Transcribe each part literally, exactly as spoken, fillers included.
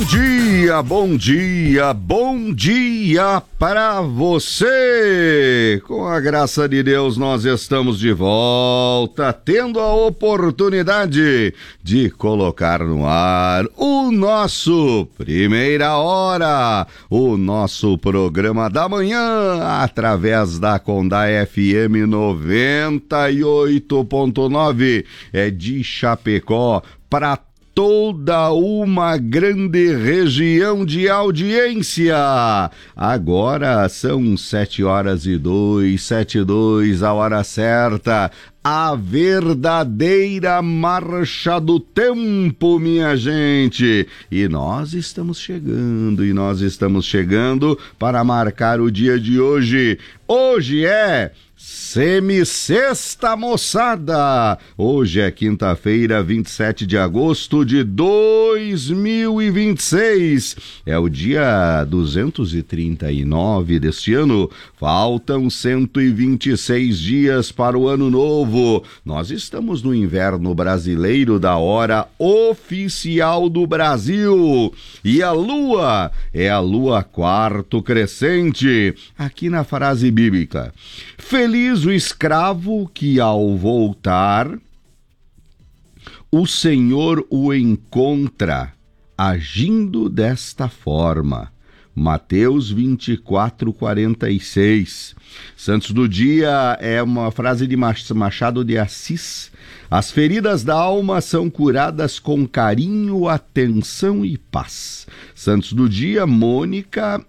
Bom dia, bom dia, bom dia para você! Com a graça de Deus, nós estamos de volta, tendo a oportunidade de colocar no ar o nosso Primeira Hora, o nosso programa da manhã, através da Condá F M noventa e oito ponto nove, é de Chapecó para toda uma grande região de audiência. Agora são sete horas e dois, sete e dois, a hora certa. A verdadeira marcha do tempo, minha gente. E nós estamos chegando, e nós estamos chegando para marcar o dia de hoje. Hoje é semissexta, moçada! Hoje é quinta-feira, vinte e sete de agosto de dois mil e vinte e seis. É o dia duzentos e trinta e nove deste ano. Faltam cento e vinte e seis dias para o ano novo. Nós estamos no inverno brasileiro da hora oficial do Brasil. E a lua é a lua quarto crescente. Aqui na frase bíblica: feliz o escravo que, ao voltar, o Senhor o encontra agindo desta forma. Mateus vinte e quatro, quarenta e seis. Santos do dia é uma frase de Machado de Assis. As feridas da alma são curadas com carinho, atenção e paz. Santos do dia, Mônica,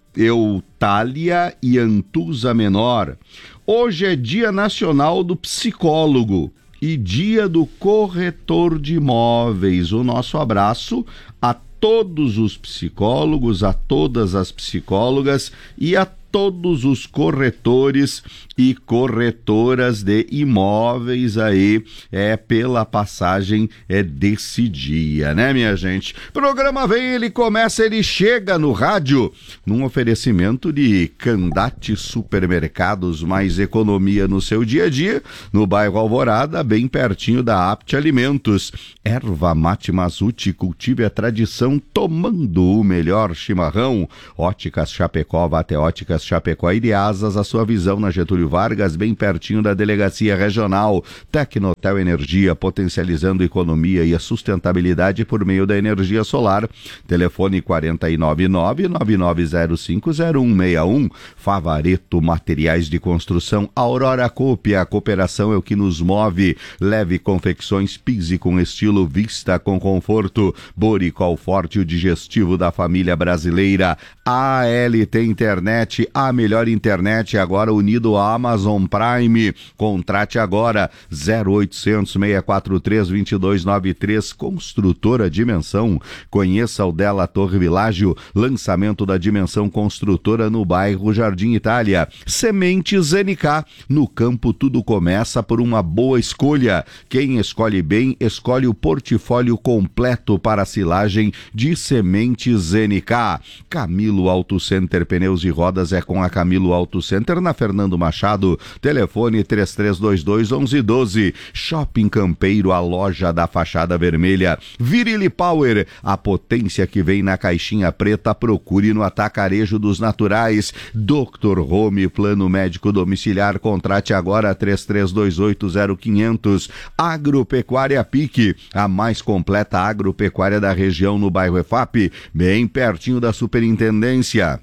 Eutália e Antusa Menor. Hoje é Dia Nacional do Psicólogo e Dia do Corretor de Imóveis. O nosso abraço a todos os psicólogos, a todas as psicólogas e a todos os corretores e corretoras de imóveis aí, é pela passagem é desse dia, né, minha gente? Programa vem, ele começa, ele chega no rádio, num oferecimento de Candate Supermercados, mais economia no seu dia a dia, no bairro Alvorada, bem pertinho da Apt Alimentos. Erva Mate Mazuti, cultive a tradição tomando o melhor chimarrão. Óticas Chapecó, Vate Óticas Chapecó e de Asas, a sua visão na Getúlio Vargas, bem pertinho da Delegacia Regional. Tecnotel Energia, potencializando a economia e a sustentabilidade por meio da energia solar. Telefone quatro nove nove, nove nove zero cinco zero um seis um. Favareto Materiais de Construção. Aurora Copia, a cooperação é o que nos move. Leve confecções, pise com estilo, vista com conforto. Boricol Forte, o digestivo da família brasileira. A L T Internet, a melhor internet agora unido à Amazon Prime. Contrate agora zero oitocentos, seis quatro três, dois dois nove três. Construtora Dimensão. Conheça o Della Torre Világio, lançamento da Dimensão Construtora no bairro Jardim Itália. Sementes N K, no campo tudo começa por uma boa escolha. Quem escolhe bem, escolhe o portfólio completo para a silagem de sementes N K. Camilo Auto Center, pneus e rodas é com a Camilo Auto Center, na Fernando Machado. Telefone três três dois dois, onze doze. Shopping Campeiro, a loja da fachada vermelha. Virile Power, a potência que vem na caixinha preta, procure no Atacarejo dos Naturais. doutor Home, plano médico domiciliar, contrate agora três três dois oito zero quinhentos. Agropecuária Pique, a mais completa agropecuária da região, no bairro E F A P, bem pertinho da Superintendência.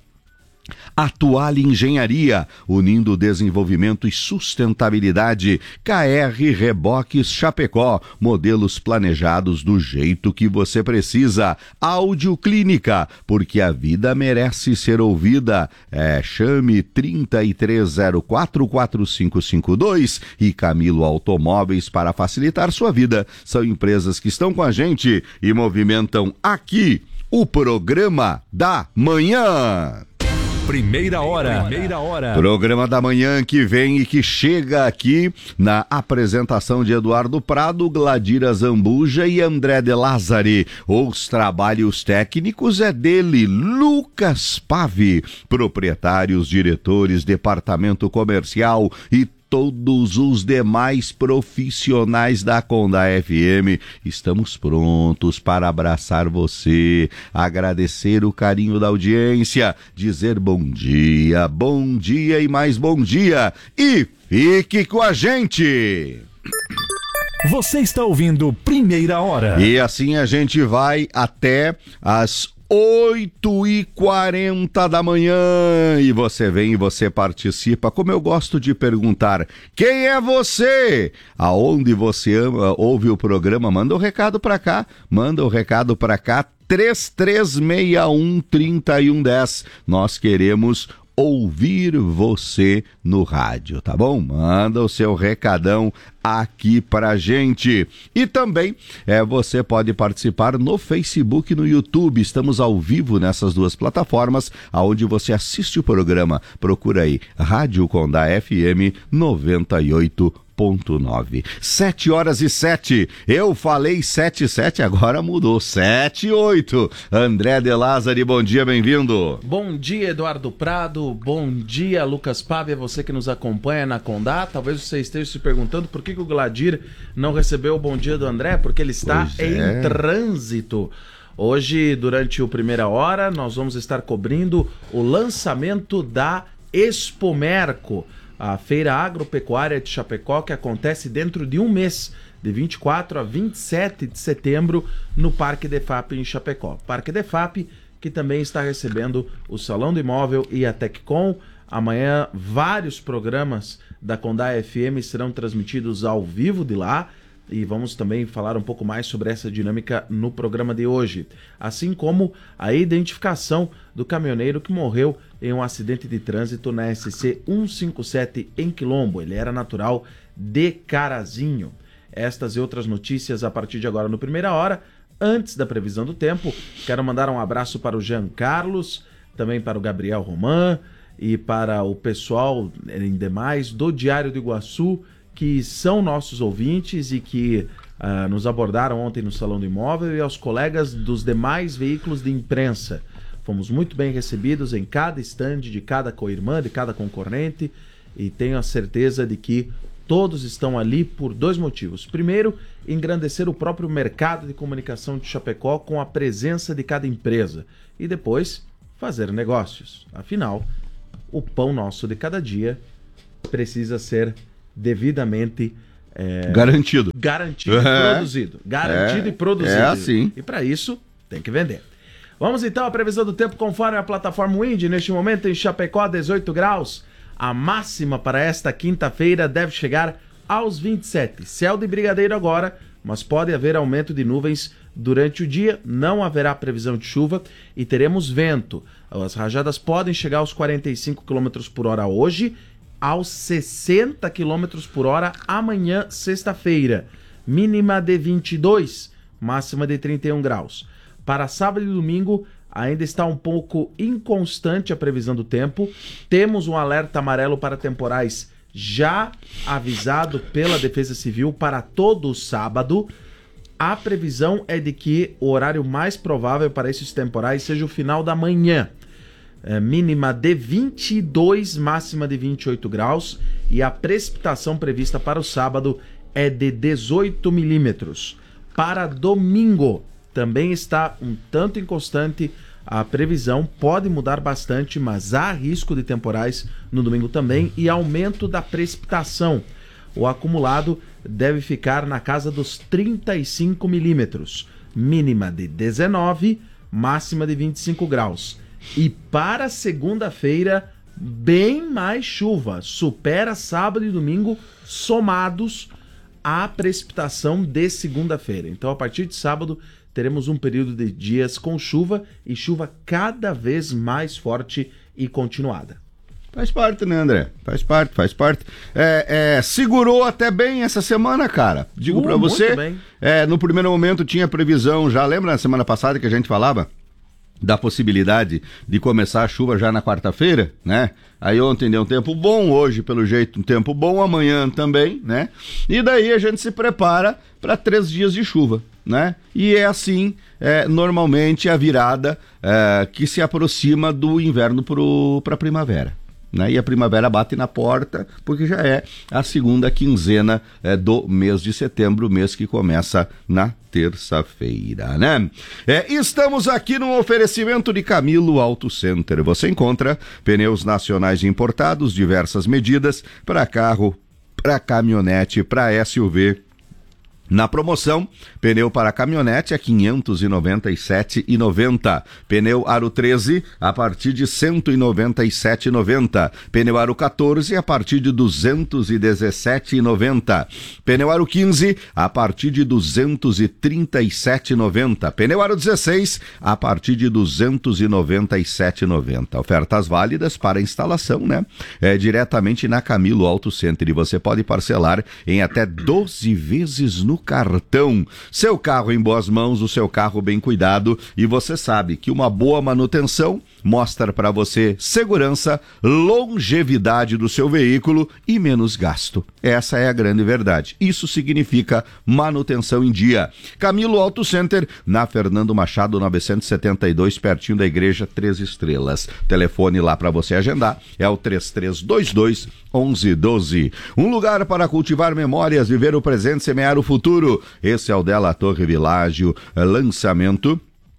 Atual Engenharia, unindo desenvolvimento e sustentabilidade. K R Reboques Chapecó, modelos planejados do jeito que você precisa. Áudio Clínica, porque a vida merece ser ouvida. É, chame trinta e três zero quatro, quatro cinco cinco dois e Camilo Automóveis, para facilitar sua vida. São empresas que estão com a gente e movimentam aqui o programa da manhã. Primeira hora. Primeira hora. Programa da manhã que vem e que chega aqui na apresentação de Eduardo Prado, Gladira Zambuja e André de Lázari. Os trabalhos técnicos é dele, Lucas Pave. Proprietários, diretores, departamento comercial e todos os demais profissionais da Conda F M. Estamos prontos para abraçar você, agradecer o carinho da audiência, dizer bom dia, bom dia e mais bom dia. E fique com a gente! Você está ouvindo Primeira Hora. E assim a gente vai até as oito e quarenta da manhã e você vem e você participa. Como eu gosto de perguntar, quem é você? Aonde você ama, ouve o programa? Manda um recado pra cá, manda um recado pra cá, três três seis um, três um um zero. Nós queremos ouvir você no rádio, tá bom? Manda o seu recadão aqui pra gente. E também é, você pode participar no Facebook e no YouTube. Estamos ao vivo nessas duas plataformas, aonde você assiste o programa. Procura aí, Rádio Conda F M noventa e oito ponto nove. Sete horas e sete. Eu falei sete e sete, agora mudou. Sete e oito. André de Lázari, bom dia, bem-vindo. Bom dia, Eduardo Prado. Bom dia, Lucas Pávia, você que nos acompanha na Condá. Talvez você esteja se perguntando por que, que o Gladir não recebeu o bom dia do André, porque ele está Pois em é. trânsito. Hoje, durante o Primeira Hora, nós vamos estar cobrindo o lançamento da Expomerco, a feira agropecuária de Chapecó, que acontece dentro de um mês, de vinte e quatro a vinte e sete de setembro, no Parque Defap em Chapecó. Parque Defap, que também está recebendo o Salão do Imóvel e a Teccom. Amanhã, vários programas da Condá F M serão transmitidos ao vivo de lá, e vamos também falar um pouco mais sobre essa dinâmica no programa de hoje. Assim como a identificação do caminhoneiro que morreu em um acidente de trânsito na S C cento e cinquenta e sete em Quilombo. Ele era natural de Carazinho. Estas e outras notícias a partir de agora no Primeira Hora. Antes da previsão do tempo, quero mandar um abraço para o Jean Carlos, também para o Gabriel Roman e para o pessoal em demais do Diário do Iguaçu, que são nossos ouvintes e que uh, nos abordaram ontem no Salão do Imóvel, e aos colegas dos demais veículos de imprensa. Fomos muito bem recebidos em cada estande de cada co-irmã, de cada concorrente, e tenho a certeza de que todos estão ali por dois motivos. Primeiro, engrandecer o próprio mercado de comunicação de Chapecó com a presença de cada empresa. E depois, fazer negócios. Afinal, o pão nosso de cada dia precisa ser devidamente é, Garantido. Garantido É. e produzido. Garantido É. e produzido. É assim. E para isso, tem que vender. Vamos então à previsão do tempo conforme a plataforma Wind. Neste momento em Chapecó, dezoito graus. A máxima para esta quinta-feira deve chegar aos vinte e sete. Céu de brigadeiro agora, mas pode haver aumento de nuvens durante o dia. Não haverá previsão de chuva e teremos vento. As rajadas podem chegar aos quarenta e cinco quilômetros por hora hoje, aos sessenta quilômetros por hora amanhã, sexta-feira. Mínima de vinte e dois, máxima de trinta e um graus. Para sábado e domingo, ainda está um pouco inconstante a previsão do tempo. Temos um alerta amarelo para temporais já avisado pela Defesa Civil para todo o sábado. A previsão é de que o horário mais provável para esses temporais seja o final da manhã. É, mínima de vinte e dois, máxima de vinte e oito graus, e a precipitação prevista para o sábado é de dezoito milímetros. Para domingo, também está um tanto inconstante a previsão, pode mudar bastante, mas há risco de temporais no domingo também e aumento da precipitação. O acumulado deve ficar na casa dos trinta e cinco milímetros, mínima de dezenove, máxima de vinte e cinco graus. E para segunda-feira, bem mais chuva, supera sábado e domingo somados a precipitação de segunda-feira. Então, a partir de sábado, teremos um período de dias com chuva e chuva cada vez mais forte e continuada. Faz parte, né, André? Faz parte, faz parte. É, é, segurou até bem essa semana, cara. Digo Uh, pra você, muito bem. é, no primeiro momento tinha previsão, já lembra na semana passada que a gente falava da possibilidade de começar a chuva já na quarta-feira, né? Aí ontem deu um tempo bom, hoje pelo jeito um tempo bom, amanhã também, né? E daí a gente se prepara para três dias de chuva, né? E é assim, é, normalmente a virada é, que se aproxima do inverno para a primavera. né? E a primavera bate na porta, porque já é a segunda quinzena é, do mês de setembro, mês que começa na terça-feira, né? É, estamos aqui no oferecimento de Camilo Auto Center. Você encontra pneus nacionais importados, diversas medidas, para carro, para caminhonete, para S U V. Na promoção, pneu para caminhonete é quinhentos e noventa e sete reais e noventa centavos. Pneu Aro treze a partir de cento e noventa e sete reais e noventa centavos. Pneu Aro quatorze a partir de duzentos e dezessete reais e noventa centavos. Pneu Aro quinze a partir de duzentos e trinta e sete reais e noventa centavos. Pneu Aro dezesseis a partir de duzentos e noventa e sete reais e noventa centavos. Ofertas válidas para instalação, né? É diretamente na Camilo Auto Center e você pode parcelar em até doze vezes no cartão. Seu carro em boas mãos, o seu carro bem cuidado, e você sabe que uma boa manutenção mostra para você segurança, longevidade do seu veículo e menos gasto. Essa é a grande verdade. Isso significa manutenção em dia. Camilo Auto Center, na Fernando Machado novecentos e setenta e dois, pertinho da Igreja Três Estrelas. Telefone lá para você agendar é o três três dois dois, onze um dois. Um lugar para cultivar memórias, viver o presente, semear o futuro. Esse é o Della Torre Világio, lançamento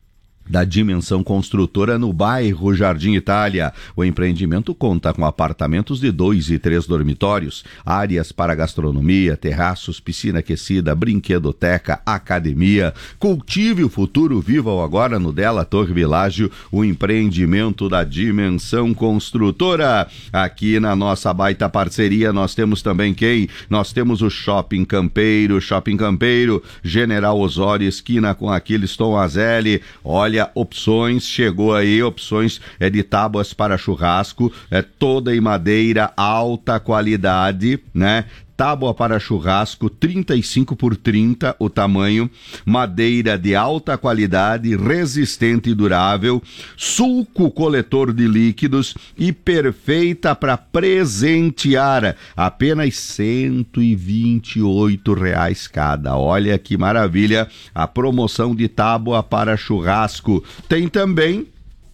da Dimensão Construtora no bairro Jardim Itália. O empreendimento conta com apartamentos de dois e três dormitórios, áreas para gastronomia, terraços, piscina aquecida, brinquedoteca, academia. Cultive o futuro, viva-o agora no Della Torre Világio, o empreendimento da Dimensão Construtora. Aqui na nossa baita parceria nós temos também quem? Nós temos o Shopping Campeiro, Shopping Campeiro, General Osório, esquina com Aquiles Tom Azelli. Olha, opções, chegou aí, opções é de tábuas para churrasco, é toda em madeira, alta qualidade, né? Tábua para churrasco, trinta e cinco por trinta o tamanho, madeira de alta qualidade, resistente e durável, sulco coletor de líquidos e perfeita para presentear, apenas cento e vinte e oito reais cada. Olha que maravilha, a promoção de tábua para churrasco. Tem também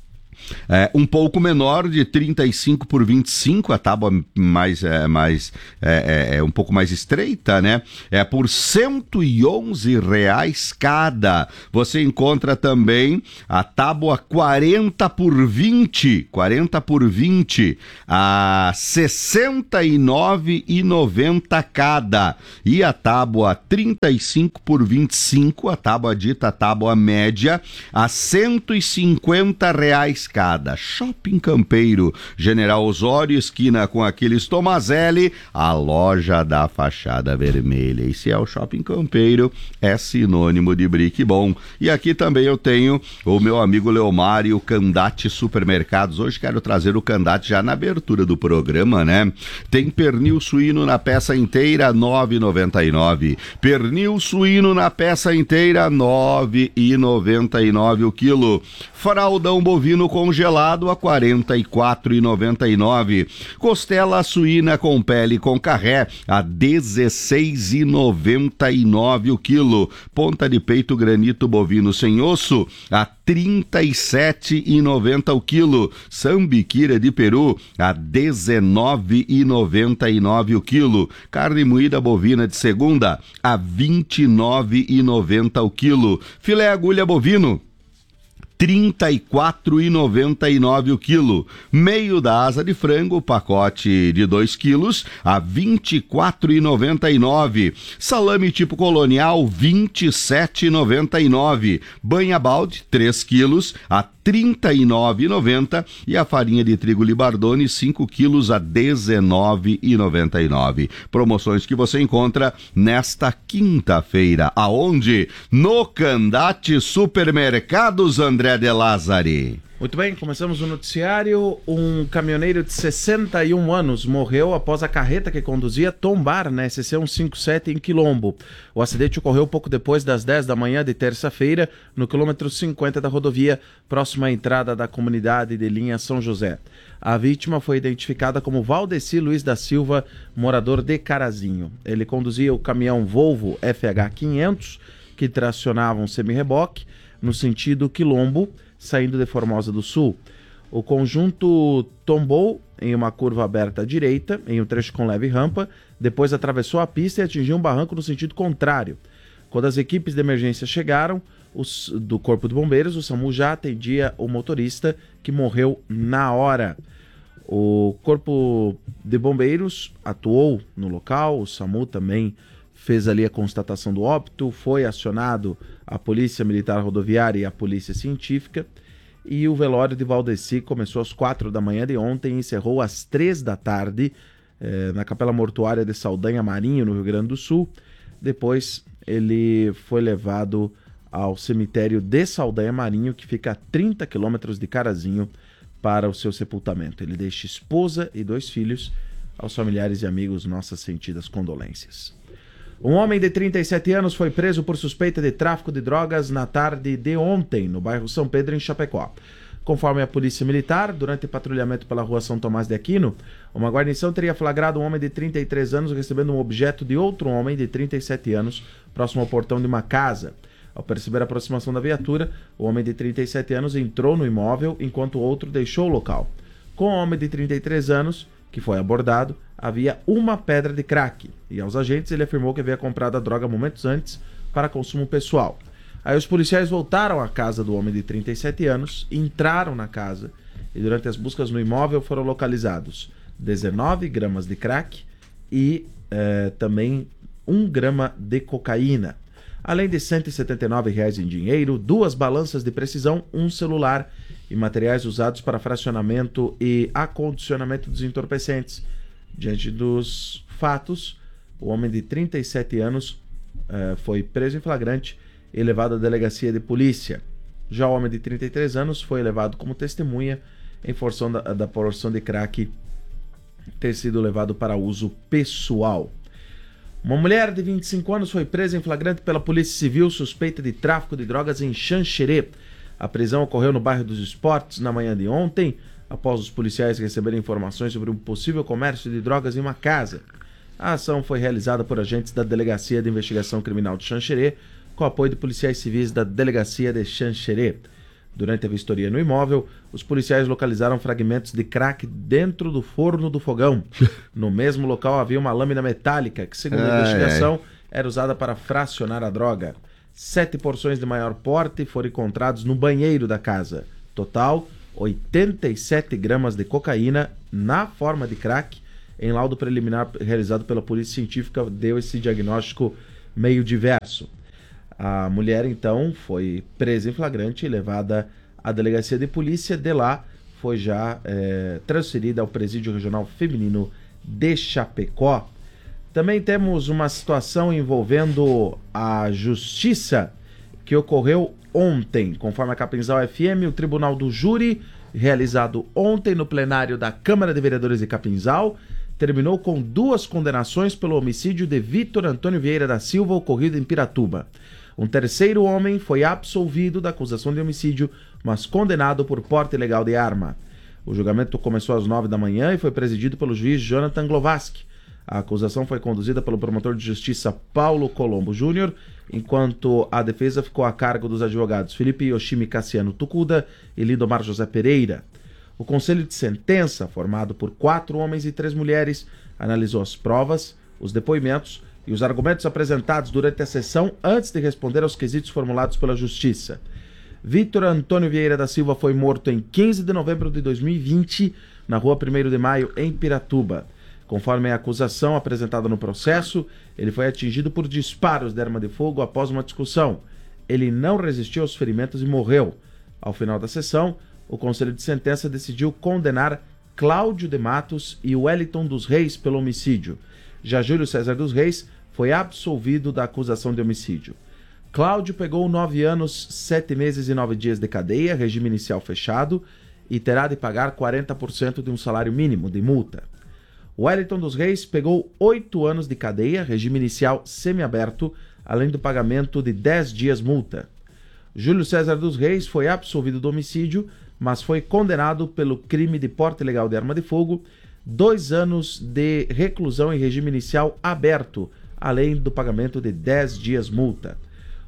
É, um pouco menor, de trinta e cinco por vinte e cinco, a tábua mais, é, mais é, é, é um pouco mais estreita, né? É por cento e onze reais cada. Você encontra também a tábua quarenta por vinte, quarenta por vinte, a sessenta e nove reais e noventa centavos cada. E a tábua trinta e cinco por vinte e cinco, a tábua dita tábua média, a cento e cinquenta reais cada. Shopping Campeiro, General Osório, esquina com Aquiles Tomazelli, a loja da fachada vermelha. E se é o Shopping Campeiro, é sinônimo de brick bom. E aqui também eu tenho o meu amigo Leomário, o Candate Supermercados. Hoje quero trazer o Candate já na abertura do programa, né? Tem pernil suíno na peça inteira, nove reais e noventa e nove centavos. Pernil suíno na peça inteira, nove reais e noventa e nove centavos o quilo. Fraldão bovino congelado a quarenta e quatro reais e noventa e nove centavos. Costela suína com pele com carré a dezesseis reais e noventa e nove centavos o quilo. Ponta de peito granito bovino sem osso a trinta e sete reais e noventa centavos o quilo. Sambiquira de peru a dezenove reais e noventa e nove centavos o quilo. Carne moída bovina de segunda a vinte e nove reais e noventa centavos o quilo. Filé agulha bovino trinta e quatro reais e noventa e nove centavos o quilo. Meio da asa de frango, pacote de dois quilos, a vinte e quatro reais e noventa e nove centavos. Salame tipo colonial, vinte e sete reais e noventa e nove centavos. Banha balde, três quilos, a trinta e nove reais e noventa centavos. E a farinha de trigo Libardone, cinco quilos, a dezenove reais e noventa e nove centavos. Promoções que você encontra nesta quinta-feira. Aonde? No Candate Supermercados, André de Lázari. Muito bem, começamos o noticiário. Um caminhoneiro de sessenta e um anos morreu após a carreta que conduzia tombar na S C cento e cinquenta e sete em Quilombo. O acidente ocorreu pouco depois das dez da manhã de terça-feira, no quilômetro cinquenta da rodovia, próxima à entrada da comunidade de linha São José. A vítima foi identificada como Valdeci Luiz da Silva, morador de Carazinho. Ele conduzia o caminhão Volvo F H quinhentos, que tracionava um semi-reboque, no sentido Quilombo, saindo de Formosa do Sul. O conjunto tombou em uma curva aberta à direita, em um trecho com leve rampa, depois atravessou a pista e atingiu um barranco no sentido contrário. Quando as equipes de emergência chegaram, os, do Corpo de Bombeiros, o SAMU já atendia o motorista, que morreu na hora. O Corpo de Bombeiros atuou no local, o SAMU também fez ali a constatação do óbito, foi acionado a Polícia Militar Rodoviária e a Polícia Científica, e o velório de Valdeci começou às quatro da manhã de ontem e encerrou às três da tarde, eh, na Capela Mortuária de Saldanha Marinho, no Rio Grande do Sul. Depois ele foi levado ao cemitério de Saldanha Marinho, que fica a trinta quilômetros de Carazinho, para o seu sepultamento. Ele deixa esposa e dois filhos. Aos familiares e amigos, nossas sentidas condolências. Um homem de trinta e sete anos foi preso por suspeita de tráfico de drogas na tarde de ontem, no bairro São Pedro, em Chapecó. Conforme a Polícia Militar, durante patrulhamento pela rua São Tomás de Aquino, uma guarnição teria flagrado um homem de trinta e três anos recebendo um objeto de outro homem de trinta e sete anos, próximo ao portão de uma casa. Ao perceber a aproximação da viatura, o homem de trinta e sete anos entrou no imóvel, enquanto o outro deixou o local. Com o homem de trinta e três anos, que foi abordado, havia uma pedra de crack, e aos agentes ele afirmou que havia comprado a droga momentos antes para consumo pessoal. Aí os policiais voltaram à casa do homem de trinta e sete anos, entraram na casa, e durante as buscas no imóvel foram localizados dezenove gramas de crack e eh, também um grama de cocaína. Além de cento e setenta e nove reais em dinheiro, duas balanças de precisão, um celular e materiais usados para fracionamento e acondicionamento dos entorpecentes. Diante dos fatos, o homem de trinta e sete anos eh, foi preso em flagrante e levado à delegacia de polícia. Já o homem de trinta e três anos foi levado como testemunha em função da, da porção de crack ter sido levado para uso pessoal. Uma mulher de vinte e cinco anos foi presa em flagrante pela Polícia Civil suspeita de tráfico de drogas em Xanxerê. A prisão ocorreu no bairro dos Esportes na manhã de ontem, após os policiais receberem informações sobre um possível comércio de drogas em uma casa. A ação foi realizada por agentes da Delegacia de Investigação Criminal de Xanxerê, com apoio de policiais civis da Delegacia de Xanxerê. Durante a vistoria no imóvel, os policiais localizaram fragmentos de crack dentro do forno do fogão. No mesmo local havia uma lâmina metálica que, segundo a investigação, era usada para fracionar a droga. Sete porções de maior porte foram encontrados no banheiro da casa. Total, oitenta e sete gramas de cocaína na forma de crack. Em laudo preliminar realizado pela Polícia Científica, deu esse diagnóstico meio diverso. A mulher, então, foi presa em flagrante e levada à delegacia de polícia. De lá, foi já é, transferida ao Presídio Regional Feminino de Chapecó. Também temos uma situação envolvendo a justiça que ocorreu ontem. Conforme a Capinzal F M, o Tribunal do Júri, realizado ontem no plenário da Câmara de Vereadores de Capinzal, terminou com duas condenações pelo homicídio de Vitor Antônio Vieira da Silva, ocorrido em Piratuba. Um terceiro homem foi absolvido da acusação de homicídio, mas condenado por porte ilegal de arma. O julgamento começou às nove da manhã e foi presidido pelo juiz Jonathan Glovaski. A acusação foi conduzida pelo promotor de justiça Paulo Colombo Júnior, enquanto a defesa ficou a cargo dos advogados Felipe Yoshimi Cassiano Tucuda e Lindomar José Pereira. O conselho de sentença, formado por quatro homens e três mulheres, analisou as provas, os depoimentos e os argumentos apresentados durante a sessão antes de responder aos quesitos formulados pela Justiça. Vitor Antônio Vieira da Silva foi morto em quinze de novembro de dois mil e vinte, na rua primeiro de maio, em Piratuba. Conforme a acusação apresentada no processo, ele foi atingido por disparos de arma de fogo após uma discussão. Ele não resistiu aos ferimentos e morreu. Ao final da sessão, o Conselho de Sentença decidiu condenar Cláudio de Matos e Wellington dos Reis pelo homicídio. Já Júlio César dos Reis foi absolvido da acusação de homicídio. Cláudio pegou nove anos, sete meses e nove dias de cadeia, regime inicial fechado, e terá de pagar quarenta por cento de um salário mínimo de multa. Wellington dos Reis pegou oito anos de cadeia, regime inicial semiaberto, além do pagamento de dez dias multa. Júlio César dos Reis foi absolvido do homicídio, mas foi condenado pelo crime de porte ilegal de arma de fogo, dois anos de reclusão em regime inicial aberto, além do pagamento de dez dias multa.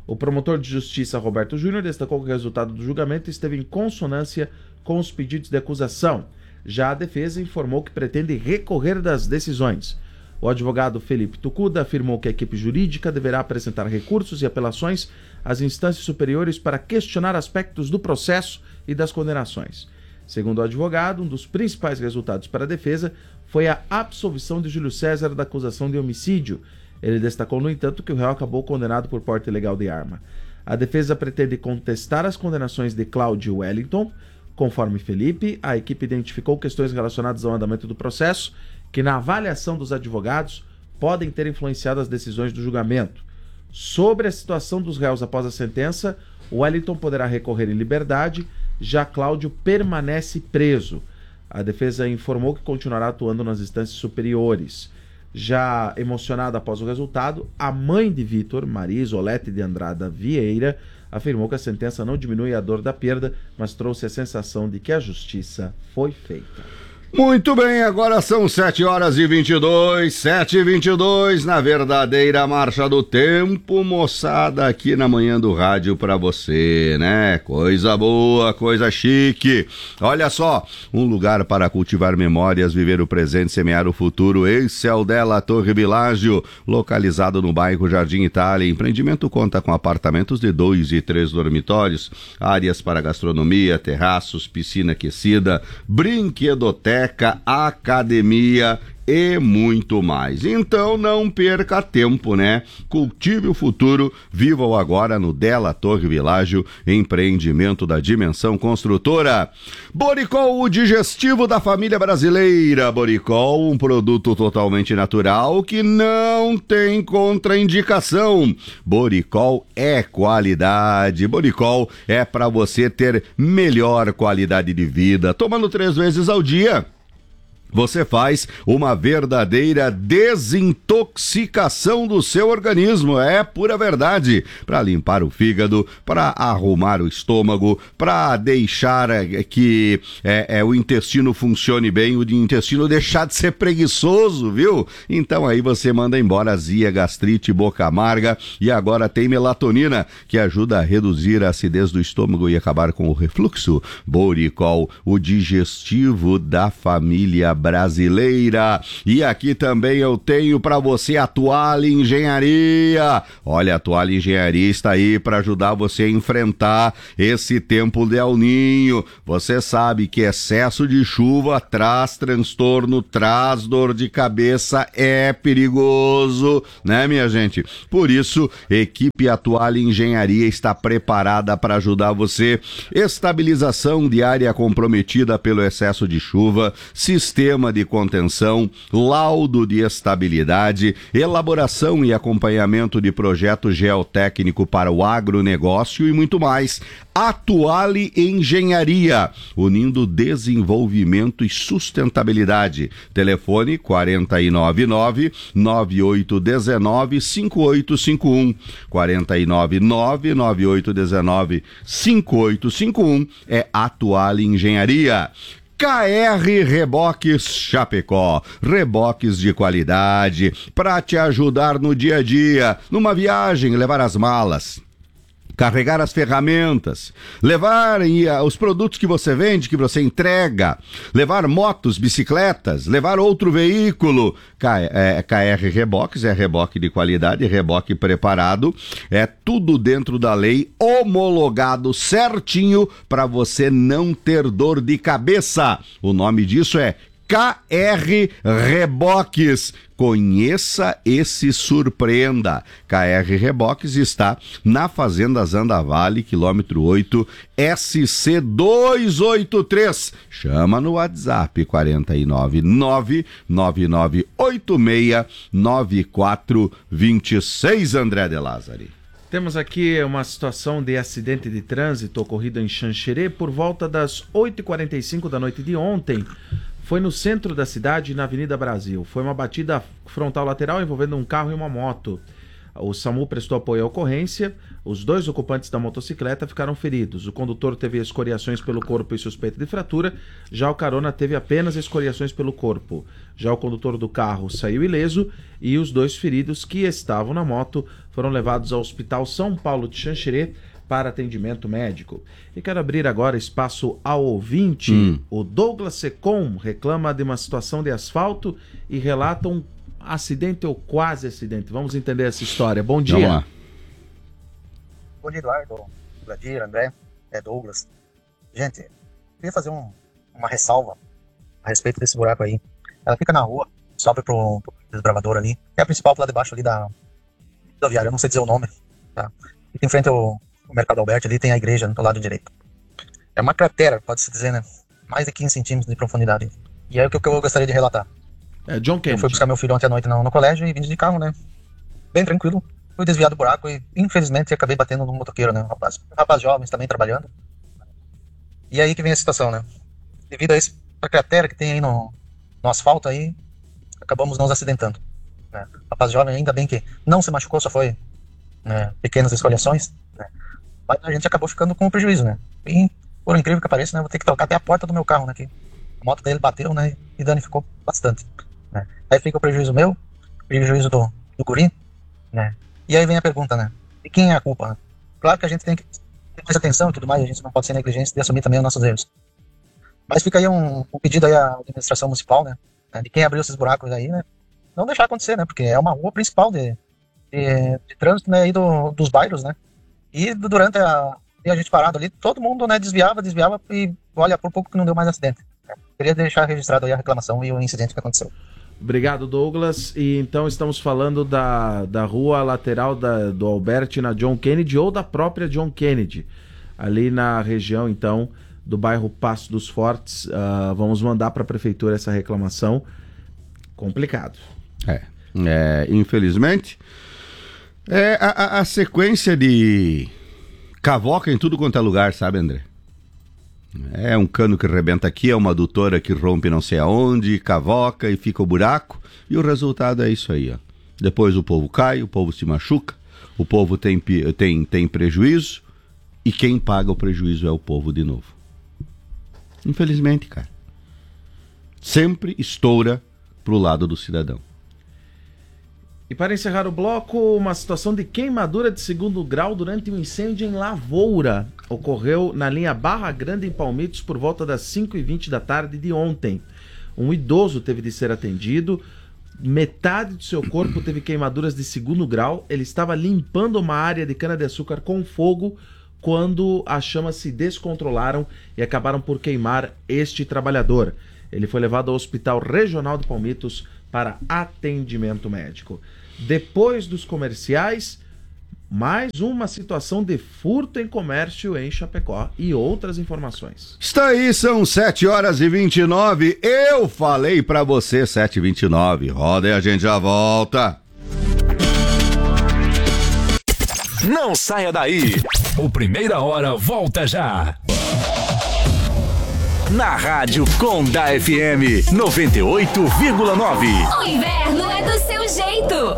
O promotor de justiça Roberto Júnior destacou que o resultado do julgamento esteve em consonância com os pedidos de acusação. Já a defesa informou que pretende recorrer das decisões. O advogado Felipe Tucuda afirmou que a equipe jurídica deverá apresentar recursos e apelações às instâncias superiores para questionar aspectos do processo e das condenações. Segundo o advogado, um dos principais resultados para a defesa foi a absolvição de Júlio César da acusação de homicídio. Ele destacou, no entanto, que o réu acabou condenado por porte ilegal de arma. A defesa pretende contestar as condenações de Cláudio Wellington. Conforme Felipe, a equipe identificou questões relacionadas ao andamento do processo que, na avaliação dos advogados, podem ter influenciado as decisões do julgamento. Sobre a situação dos réus após a sentença, Wellington poderá recorrer em liberdade, já Cláudio permanece preso. A defesa informou que continuará atuando nas instâncias superiores. Já emocionada após o resultado, a mãe de Vitor, Maria Isolete de Andrada Vieira, afirmou que a sentença não diminui a dor da perda, mas trouxe a sensação de que a justiça foi feita. Muito bem, agora são sete horas e vinte e dois, sete e vinte e dois, na verdadeira marcha do tempo, moçada, aqui na manhã do rádio pra você, né? Coisa boa, coisa chique. Olha só, um lugar para cultivar memórias, viver o presente, semear o futuro. Esse é o Della Torre Világio, localizado no bairro Jardim Itália. Empreendimento conta com apartamentos de dois e três dormitórios, áreas para gastronomia, terraços, piscina aquecida, brinquedoteca, academia e muito mais. Então não perca tempo, né? Cultive o futuro, viva o agora no Della Torre Világio, empreendimento da Dimensão Construtora. Boricol, o digestivo da família brasileira. Boricol, um produto totalmente natural que não tem contraindicação. Boricol é qualidade. Boricol é para você ter melhor qualidade de vida. Tomando três vezes ao dia, você faz uma verdadeira desintoxicação do seu organismo, é pura verdade, para limpar o fígado, para arrumar o estômago, para deixar que é, é, o intestino funcione bem, o intestino deixar de ser preguiçoso, viu? Então aí você manda embora azia, gastrite, boca amarga, e agora tem melatonina, que ajuda a reduzir a acidez do estômago e acabar com o refluxo. Boricol, o digestivo da família brasileira. E aqui também eu tenho para você a Toalha Engenharia. Olha, a Toalha Engenharia está aí para ajudar você a enfrentar esse tempo de El Ninho. Você sabe que excesso de chuva traz transtorno, traz dor de cabeça, é perigoso, né, minha gente? Por isso, equipe A Toalha Engenharia está preparada para ajudar você. Estabilização de área comprometida pelo excesso de chuva, sistema de contenção, laudo de estabilidade, elaboração e acompanhamento de projeto geotécnico para o agronegócio e muito mais. A Toalha Engenharia, unindo desenvolvimento e sustentabilidade. Telefone quatro nove nove, nove oito um nove, cinco oito cinco um. quatro nove nove, nove oito um nove, cinco oito cinco um é A Toalha Engenharia. K R Reboques Chapecó, reboques de qualidade para te ajudar no dia a dia, numa viagem, levar as malas, carregar as ferramentas, levar os produtos que você vende, que você entrega, levar motos, bicicletas, levar outro veículo. K R Reboques é reboque de qualidade, reboque preparado, é tudo dentro da lei, homologado certinho para você não ter dor de cabeça. O nome disso é K R Reboques. Conheça e se surpreenda. K R Reboques está na Fazenda Zandavale, quilômetro oito, S C duzentos e oitenta e três. Chama no WhatsApp quatro nove nove, nove nove oito seis, nove quatro dois seis, André de Lázari. Temos aqui uma situação de acidente de trânsito ocorrido em Xanxerê por volta das oito e quarenta e cinco da noite de ontem. Foi no centro da cidade, na Avenida Brasil. Foi uma batida frontal lateral envolvendo um carro e uma moto. O SAMU prestou apoio à ocorrência. Os dois ocupantes da motocicleta ficaram feridos. O condutor teve escoriações pelo corpo e suspeita de fratura. Já o carona teve apenas escoriações pelo corpo. Já o condutor do carro saiu ileso e os dois feridos que estavam na moto foram levados ao Hospital São Paulo de Xanxerê para atendimento médico. E quero abrir agora espaço ao ouvinte. Hum. O Douglas Secom reclama de uma situação de asfalto e relata um acidente ou quase acidente. Vamos entender essa história. Bom dia. Vamos lá. Bom dia, Eduardo, Vladir, André, é Douglas. Gente, eu queria fazer um, uma ressalva a respeito desse buraco aí. Ela fica na rua, sobe pro, pro desbravador ali, que é a principal lá debaixo ali da rodoviária, eu não sei dizer o nome, tá? E em frente ao, ao Mercado Alberti ali tem a igreja do lado direito. É uma cratera, pode-se dizer, né? Mais de quinze centímetros de profundidade. E é o que eu gostaria de relatar. É John Kennedy. Eu fui buscar meu filho ontem à noite no, no colégio e vim de carro, né? Bem tranquilo. Fui desviado do buraco e, infelizmente, acabei batendo no motoqueiro, né? Um rapaz, um rapaz jovens também trabalhando. E aí que vem a situação, né? Devido a essa cratera que tem aí no, no asfalto aí, acabamos nos acidentando. Né? Rapaz jovem, ainda bem que não se machucou, só foi, né, pequenas escoriações, né? Mas a gente acabou ficando com prejuízo, né? E, por incrível que pareça, né, vou ter que trocar até a porta do meu carro, né? Que a moto dele bateu, né? E danificou bastante. Né? Aí fica o prejuízo meu, o prejuízo do, do guri, né? E aí vem a pergunta, né? De quem é a culpa? Né? Claro que a gente tem que ter mais atenção e tudo mais, a gente não pode ser negligente de assumir também os nossos erros. Mas fica aí um, um pedido aí à administração municipal, né? De quem abriu esses buracos aí, né? Não deixar acontecer, né? Porque é uma rua principal de, de, de trânsito, né? Aí do, dos bairros, né? E durante a, a gente parado ali, todo mundo, né? Desviava, desviava e olha, por pouco que não deu mais acidente. Né? Queria deixar registrado aí a reclamação e o incidente que aconteceu. Obrigado, Douglas. E então estamos falando da, da rua lateral da, do Alberti na John Kennedy ou da própria John Kennedy, ali na região, então, do bairro Passo dos Fortes. Uh, vamos mandar para a prefeitura essa reclamação. Complicado. É, é infelizmente, é a, a, a sequência de cavoca em tudo quanto é lugar, sabe, André? É um cano que rebenta aqui, é uma adutora que rompe não sei aonde, cavoca e fica o buraco, e o resultado é isso aí, ó. Depois o povo cai, o povo se machuca, o povo tem, tem, tem prejuízo, e quem paga o prejuízo é o povo de novo. Infelizmente, cara. Sempre estoura pro lado do cidadão. E para encerrar o bloco, uma situação de queimadura de segundo grau durante um incêndio em Lavoura. Ocorreu na linha Barra Grande, em Palmitos, por volta das cinco e vinte da tarde de ontem. Um idoso teve de ser atendido, metade do seu corpo teve queimaduras de segundo grau. Ele estava limpando uma área de cana-de-açúcar com fogo quando as chamas se descontrolaram e acabaram por queimar este trabalhador. Ele foi levado ao Hospital Regional de Palmitos para atendimento médico. Depois dos comerciais, mais uma situação de furto em comércio em Chapecó e outras informações. Está aí, são sete horas e vinte e nove. Eu falei pra você, sete e vinte e nove. Roda e a gente já volta. Não saia daí. O Primeira Hora volta já. Na Rádio Conda F M noventa e oito vírgula nove. O inverno é do seu jeito.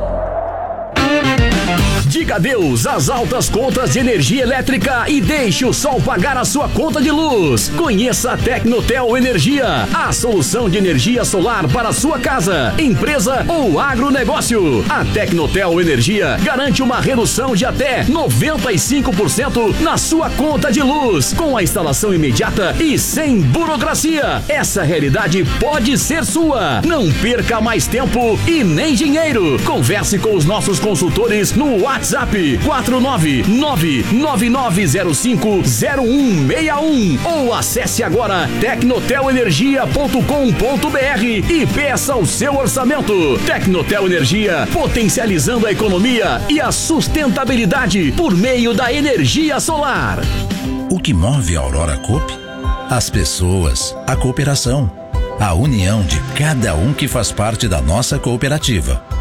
Diga adeus às altas contas de energia elétrica e deixe o sol pagar a sua conta de luz. Conheça a Tecnotel Energia, a solução de energia solar para a sua casa, empresa ou agronegócio. A Tecnotel Energia garante uma redução de até noventa e cinco por cento na sua conta de luz, com a instalação imediata e sem burocracia. Essa realidade pode ser sua. Não perca mais tempo e nem dinheiro. Converse com os nossos consultores no WhatsApp quatro nove nove nove nove zero cinco zero um seis um ou acesse agora tecnotel energia ponto com ponto b r e peça o seu orçamento. Tecnotel Energia, potencializando a economia e a sustentabilidade por meio da energia solar. O que move a Aurora Coop? As pessoas, a cooperação, a união de cada um que faz parte da nossa cooperativa.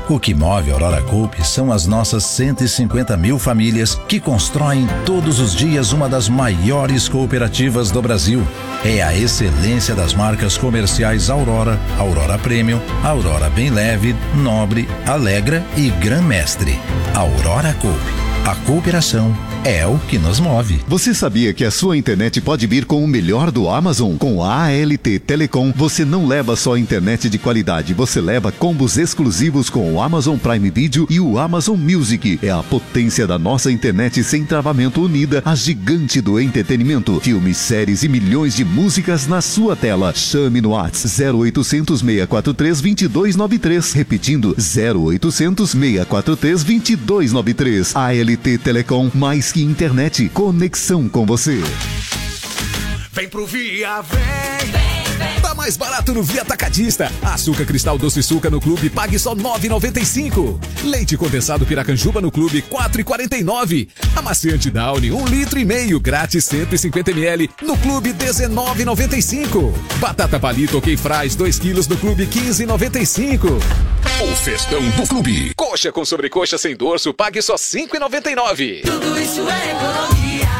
O que move a Aurora Coop são as nossas cento e cinquenta mil famílias que constroem todos os dias uma das maiores cooperativas do Brasil. É a excelência das marcas comerciais Aurora, Aurora Premium, Aurora Bem Leve, Nobre, Alegra e Gran Mestre. Aurora Coop. A cooperação é o que nos move. Você sabia que a sua internet pode vir com o melhor do Amazon? Com a A L T Telecom, você não leva só internet de qualidade, você leva combos exclusivos com o Amazon Prime Video e o Amazon Music. É a potência da nossa internet sem travamento unida à gigante do entretenimento. Filmes, séries e milhões de músicas na sua tela. Chame no WhatsApp zero oitocentos, seis quatro três, dois dois nove três. Repetindo, zero oitocentos, seis quatro três, dois dois nove três. A L T Telecom, mais que internet, conexão com você. Vem pro Via, vem! Tá mais barato no Via Atacadista. Açúcar Cristal Doce Suca no Clube, pague só nove reais e noventa e cinco centavos. Leite condensado Piracanjuba no Clube, quatro reais e quarenta e nove centavos. Amaciante Downy, um litro e meio, grátis cento e cinquenta mililitros no Clube, dezenove reais e noventa e cinco centavos. Batata Palito Ok Fries, dois quilos no Clube, quinze reais e noventa e cinco centavos. O festão do Clube. Coxa com sobrecoxa sem dorso, pague só cinco reais e noventa e nove centavos. Tudo isso é economia.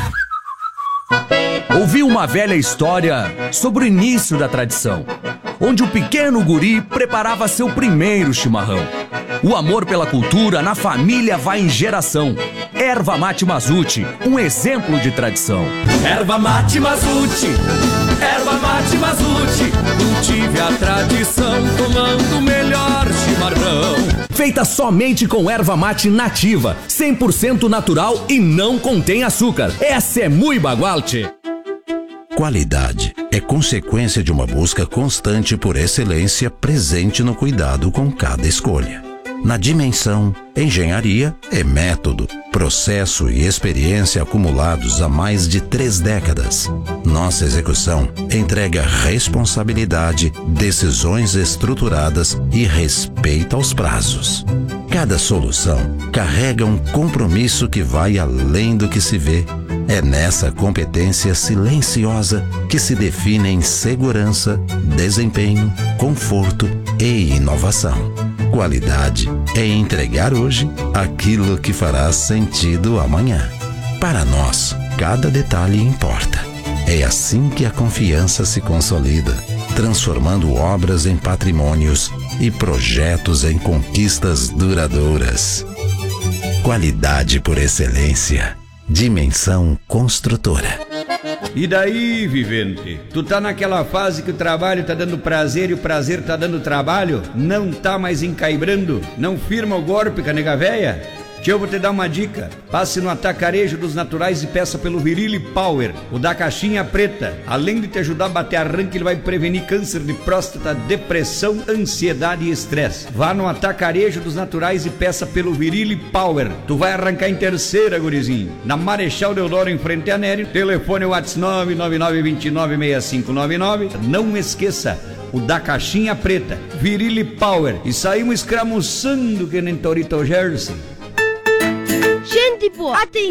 Ouvi uma velha história sobre o início da tradição, onde o pequeno guri preparava seu primeiro chimarrão. O amor pela cultura na família vai em geração. Erva Mate Mazuti, um exemplo de tradição. Erva Mate Mazuti, Erva Mate Mazuti, cultive a tradição tomando o melhor chimarrão. Feita somente com erva mate nativa, cem por cento natural e não contém açúcar. Essa é muito bagualte. Qualidade é consequência de uma busca constante por excelência presente no cuidado com cada escolha. Na dimensão, engenharia é método, processo e experiência acumulados há mais de três décadas. Nossa execução entrega responsabilidade, decisões estruturadas e respeito aos prazos. Cada solução carrega um compromisso que vai além do que se vê. É nessa competência silenciosa que se definem segurança, desempenho, conforto e inovação. Qualidade é entregar hoje aquilo que fará sentido amanhã. Para nós, cada detalhe importa. É assim que a confiança se consolida, transformando obras em patrimônios e projetos em conquistas duradouras. Qualidade por excelência. Dimensão Construtora. E daí, vivente? Tu tá naquela fase que o trabalho tá dando prazer e o prazer tá dando trabalho? Não tá mais encaibrando? Não firma o golpe com a nega véia? Tio, eu vou te dar uma dica. Passe no Atacarejo dos Naturais e peça pelo Virile Power, o da caixinha preta. Além de te ajudar a bater arranque, ele vai prevenir câncer de próstata, depressão, ansiedade e estresse. Vá no Atacarejo dos Naturais e peça pelo Virile Power. Tu vai arrancar em terceira, gurizinho. Na Marechal Deodoro, em frente a Nério. Telefone WhatsApp nove nove nove, dois nove, seis cinco nove nove. Não esqueça, o da caixinha preta, Virile Power. E saímos escramuçando que nem Torito Jersey. Gente boa, atenção!